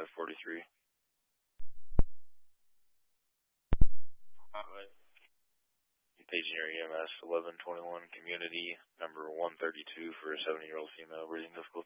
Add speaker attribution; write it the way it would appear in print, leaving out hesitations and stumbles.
Speaker 1: 543. Alright. Paging your EMS 1121 community number 132 for a 70-year-old female breathing difficulty.